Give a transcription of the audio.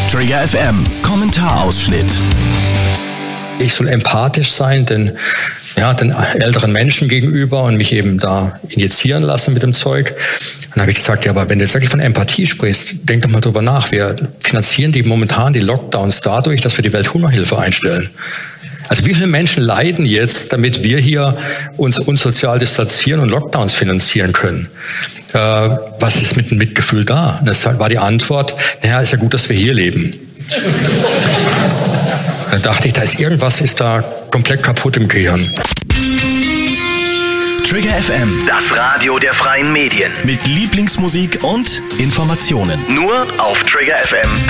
Trigger FM Kommentarausschnitt. Ich soll empathisch sein, den älteren Menschen gegenüber und mich eben da injizieren lassen mit dem Zeug. Dann habe ich gesagt, ja, aber wenn du jetzt wirklich von Empathie sprichst, denk doch mal drüber nach. Wir finanzieren momentan die Lockdowns dadurch, dass wir die Welthungerhilfe einstellen. Also wie viele Menschen leiden jetzt, damit wir hier uns unsozial distanzieren und Lockdowns finanzieren können? Was ist mit dem Mitgefühl da? Und das war die Antwort, naja, ist ja gut, dass wir hier leben. Dann dachte ich, irgendwas ist da komplett kaputt im Gehirn. Trigger FM, Das Radio der freien Medien. mit Lieblingsmusik und Informationen. Nur auf Trigger FM.